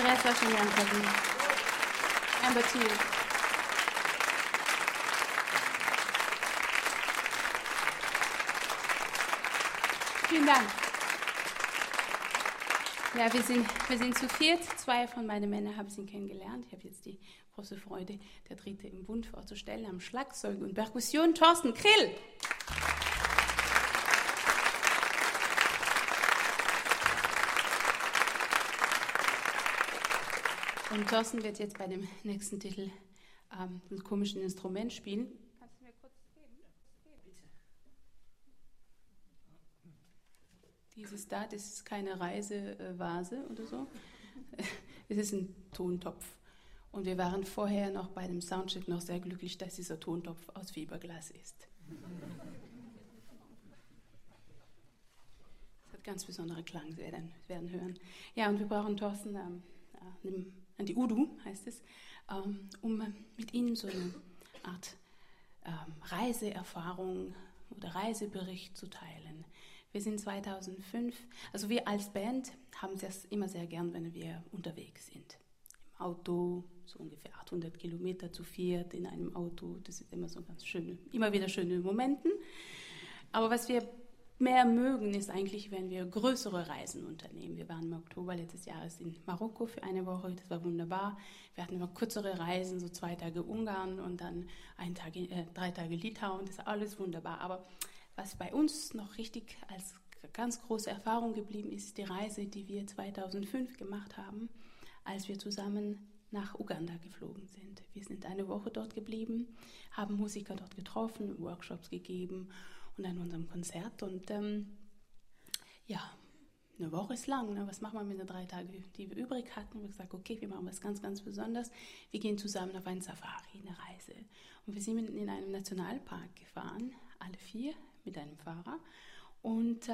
herzlichen Dank, Karin. Amber to you. Vielen Dank. Ja, wir sind zu viert. 2 von meinen Männern haben Sie kennengelernt. Ich habe jetzt die große Freude, der dritte im Bund vorzustellen, am Schlagzeug und Perkussion, Thorsten Krill. Und Thorsten wird jetzt bei dem nächsten Titel ein komischen Instrument spielen. Kannst du mir kurz geben? Bitte. Dieses da, das ist keine Reisevase oder so. Es ist ein Tontopf. Und wir waren vorher noch bei dem Soundcheck noch sehr glücklich, dass dieser Tontopf aus Fiberglas ist. Das hat ganz besondere Klang, wir werden hören. Ja, und wir brauchen Thorsten an die Udu, heißt es, um mit Ihnen so eine Art Reiseerfahrung oder Reisebericht zu teilen. Wir sind 2005, also wir als Band haben es immer sehr gern, wenn wir unterwegs sind. Im Auto, so ungefähr 800 Kilometer zu viert in einem Auto, das ist immer so ganz schöne, immer wieder schöne Momenten. Aber was wir mehr mögen, ist eigentlich, wenn wir größere Reisen unternehmen. Wir waren im Oktober letztes Jahres in Marokko für eine Woche, das war wunderbar. Wir hatten immer kürzere Reisen, so 2 Tage Ungarn und dann 3 Tage Litauen, das ist alles wunderbar. Aber was bei uns noch richtig als ganz große Erfahrung geblieben ist, die Reise, die wir 2005 gemacht haben, als wir zusammen nach Uganda geflogen sind. Wir sind eine Woche dort geblieben, haben Musiker dort getroffen, Workshops gegeben und an unserem Konzert. Und ja, eine Woche ist lang. Ne? Was machen wir mit den 3 Tagen, die wir übrig hatten? Wir haben gesagt, okay, wir machen was ganz, ganz Besonderes. Wir gehen zusammen auf ein Safari, eine Reise. Und wir sind in einem Nationalpark gefahren, alle 4 mit einem Fahrer. Und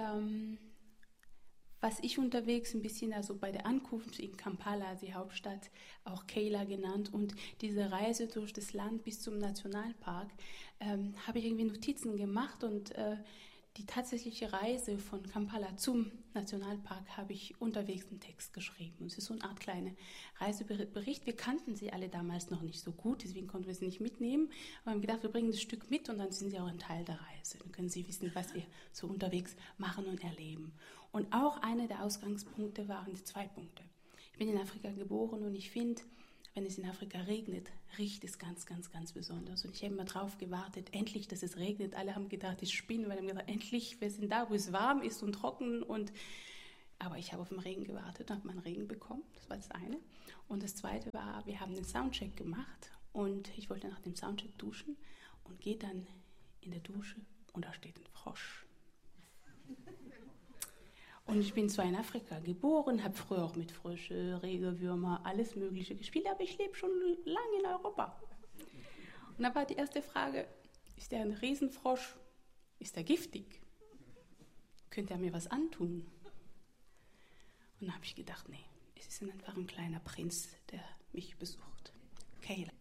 was ich unterwegs ein bisschen, also bei der Ankunft in Kampala, die Hauptstadt, auch Keila genannt, und diese Reise durch das Land bis zum Nationalpark, habe ich irgendwie Notizen gemacht und die tatsächliche Reise von Kampala zum Nationalpark habe ich unterwegs einen Text geschrieben. Und es ist so eine Art kleiner Reisebericht. Wir kannten sie alle damals noch nicht so gut, deswegen konnten wir sie nicht mitnehmen. Aber wir haben gedacht, wir bringen das Stück mit und dann sind sie auch ein Teil der Reise. Dann können sie wissen, was wir so unterwegs machen und erleben. Und auch einer der Ausgangspunkte waren die 2 Punkte. Ich bin in Afrika geboren und ich finde, wenn es in Afrika regnet, riecht es ganz, ganz, ganz besonders. Und ich habe immer drauf gewartet, endlich, dass es regnet. Alle haben gedacht, ich spinne, weil sie haben gedacht, endlich, wir sind da, wo es warm ist und trocken. Aber ich habe auf den Regen gewartet und habe meinen Regen bekommen. Das war das eine. Und das zweite war, wir haben einen Soundcheck gemacht und ich wollte nach dem Soundcheck duschen und gehe dann in der Dusche und da steht ein Frosch. Und ich bin zwar in Afrika geboren, habe früher auch mit Frösche, Regenwürmer, alles Mögliche gespielt, aber ich lebe schon lange in Europa. Und da war die erste Frage, ist der ein Riesenfrosch? Ist er giftig? Könnte er mir was antun? Und da habe ich gedacht, nee, es ist einfach ein kleiner Prinz, der mich besucht. Keila.